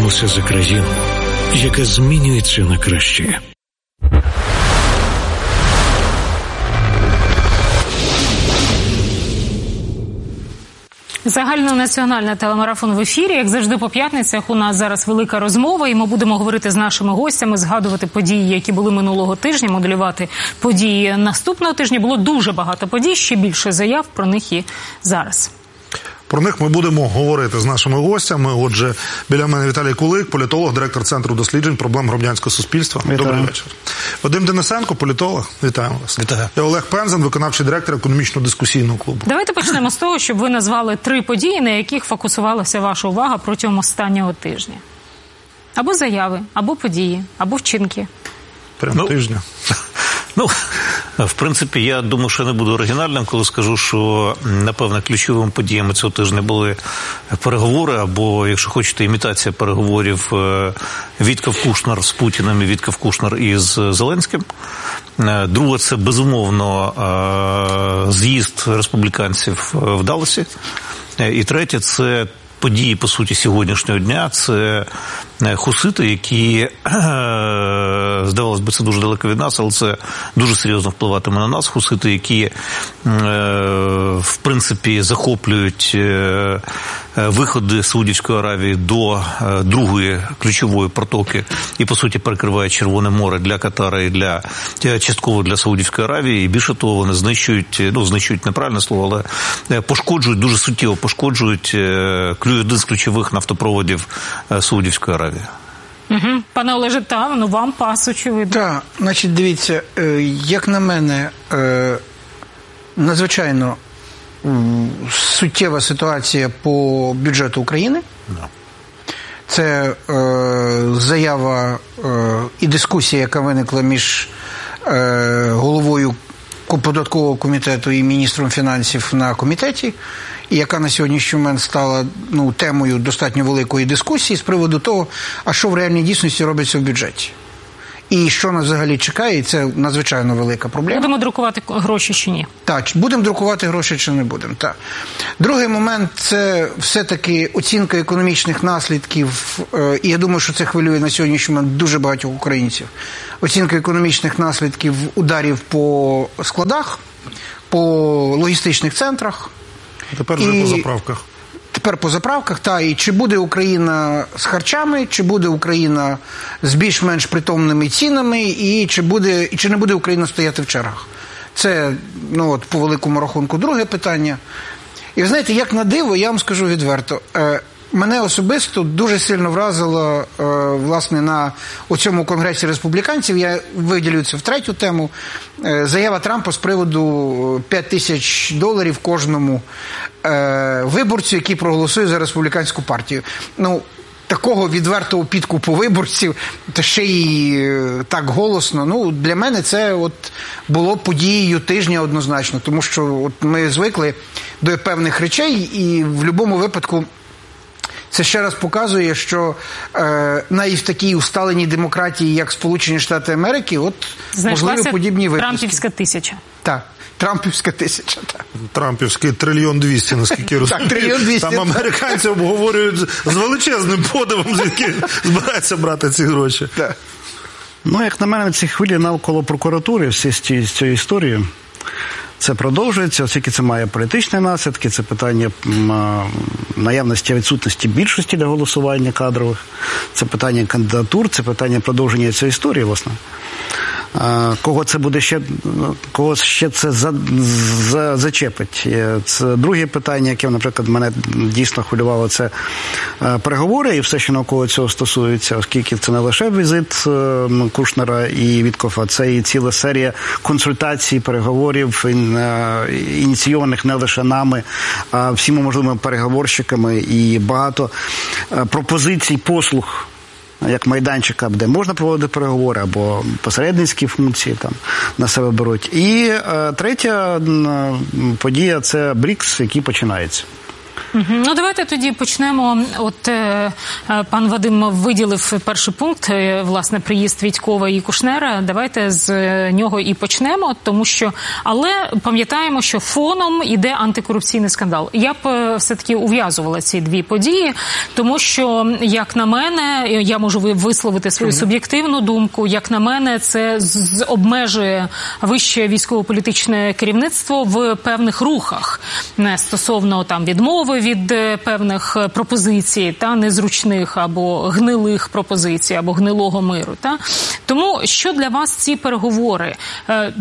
боремося за країну, яка змінюється на краще. Загальнонаціональний телемарафон в ефірі. Як завжди по п'ятницях у нас зараз велика розмова, і ми будемо говорити з нашими гостями, згадувати події, які були минулого тижня, моделювати події наступного тижня. Було дуже багато подій, ще більше заяв, про них і зараз. Про них ми будемо говорити з нашими гостями. Отже, біля мене Віталій Кулик, політолог, директор Центру досліджень проблем громадянського суспільства. Вітаю. Добрий вечір. Вадим Денисенко, політолог. Вітаємо вас. Вітаю. І Олег Пензен, виконавчий директор економічно-дискусійного клубу. Давайте почнемо з того, щоб ви назвали 3 події, на яких фокусувалася ваша увага протягом останнього тижня. Або заяви, або події, або вчинки. Прямо тижня. В принципі, я думаю, що не буду оригінальним, коли скажу, що, напевно, ключовими подіями цього тижня були переговори, або, якщо хочете, імітація переговорів Вітков-Кушнер з Путіним і Вітков-Кушнер із Зеленським. Друге, це, безумовно, з'їзд республіканців в Далласі. І третє, це події, по суті, сьогоднішнього дня. Це хусити, які, здавалось би, це дуже далеко від нас, але це дуже серйозно впливатиме на нас. Хусити, які, в принципі, захоплюють виходи Саудівської Аравії до другої ключової протоки і, по суті, перекривають Червоне море для Катара і частково для Саудівської Аравії. І більше того, вони знищують неправильне слово, але пошкоджують, дуже суттєво пошкоджують один з ключових нафтопроводів Саудівської Аравії. Угу. Пане Олеже, вам пас, очевидно. Так, значить, дивіться, як на мене, надзвичайно суттєва ситуація по бюджету України. Це заява і дискусія, яка виникла між головою податкового комітету і міністром фінансів на комітеті, і яка на сьогоднішній момент стала темою достатньо великої дискусії з приводу того, а що в реальній дійсності робиться в бюджеті. І що нас взагалі чекає, і це надзвичайно велика проблема. Будемо друкувати гроші чи ні? Так, будемо друкувати гроші чи не будемо, так. Другий момент – це все-таки оцінка економічних наслідків, і я думаю, що це хвилює на сьогоднішній момент дуже багатьох українців. Оцінка економічних наслідків ударів по складах, по логістичних центрах. Тепер вже по заправках. Тепер по заправках, і чи буде Україна з харчами, чи буде Україна з більш-менш притомними цінами, і чи не буде Україна стояти в чергах. Це, по великому рахунку, друге питання. І ви знаєте, як на диво, я вам скажу відверто, мене особисто дуже сильно вразило, власне, на цьому конгресі республіканців, я виділю це в третю тему, заява Трампа з приводу $5000 кожному виборцю, який проголосує за республіканську партію. Такого відвертого підкупу виборців, та ще й так голосно, для мене це було подією тижня однозначно, тому що ми звикли до певних речей, і в будь-якому випадку це ще раз показує, що навіть в такій усталеній демократії, як Сполучені Штати Америки, можливі подібні випадки. Трампівська 1000. Так. Трампівська 1000, так. Трампівський 1 200 000, наскільки я розумію. Так, 1 200 000. Там американці обговорюють з величезним подивом, звідки збираються брати ці гроші. Так. Як на мене, ці хвилі навколо прокуратури, всі з цією історією, це продовжується, оскільки це має політичні наслідки, це питання наявності відсутності більшості для голосування кадрових, це питання кандидатур, це питання продовження цієї історії, власне. Кого ще це зачепить. Це друге питання, яке, наприклад, мене дійсно хвилювало, це переговори і все, що навколо цього стосується, оскільки це не лише візит Кушнера і Віткофа, це і ціла серія консультацій, переговорів, ініційованих не лише нами, а всіма можливими переговорщиками, і багато пропозицій, послуг, як майданчика, де можна проводити переговори, або посередницькі функції на себе беруть. І третя подія – це БРІКС, який починається. Ну, давайте тоді почнемо. От пан Вадим виділив перший пункт, власне, приїзд Вітькова і Кушнера. Давайте з нього і почнемо, тому що, але пам'ятаємо, що фоном іде антикорупційний скандал. Я б все-таки ув'язувала ці дві події, тому що, як на мене, я можу висловити свою суб'єктивну думку, як на мене, це обмежує вище військово-політичне керівництво в певних рухах, не стосовно там відмови від певних пропозицій, та незручних або гнилих пропозицій, або гнилого миру. Та? Тому що для вас ці переговори?